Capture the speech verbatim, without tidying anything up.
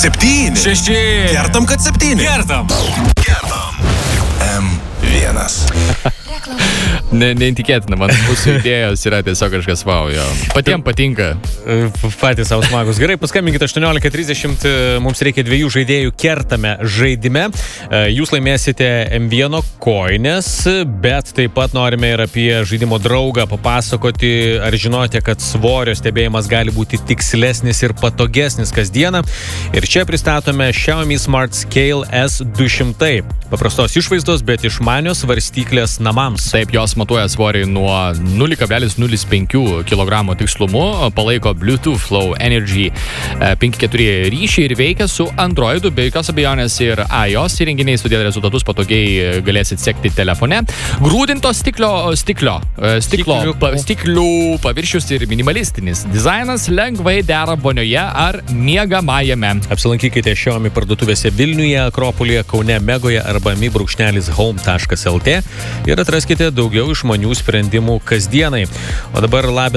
Septyni. Šeši. Kertam, kad septyni. Kertam. Kertam. M vienas. Ne, neįtikėtina, man mūsų idėjos yra tiesiog kažkas wow, jo. Patiems patinka. Patys savo smagus. Gerai, paskambinkite aštuoniolika trisdešimt, mums reikia dviejų žaidėjų kertame žaidime. Jūs laimėsite M vienas koinės, bet taip pat norime ir apie žaidimo draugą papasakoti. Ar žinote, kad svorio stebėjimas gali būti tikslesnis ir patogesnis kasdieną? Ir čia pristatome Xiaomi Smart Scale S du šimtai. Paprastos išvaizdos, bet išmanios svarstyklės namams. Taip, jos matuoja svorį nuo nulis kablelis nulis penki kilogramo tikslumu, palaiko Bluetooth Low Energy penki keturi ryšį ir veikia su Androidu, be jokios abejonės ir iOS įrenginiais, todėl rezultatus patogiai galėsit sekti telefone. Grūdinto stiklio, stiklio, stiklo, pa, stiklių paviršius ir minimalistinis dizainas lengvai dera vonioje ar miegamajame. Apsilankykite Xiaomi parduotuvėse Vilniuje, Akropolyje, Kaune, Megoje arba mi brūkšnelis home taškas lt ir atraskite daugiau išmanių sprendimų kasdienai. O dabar labė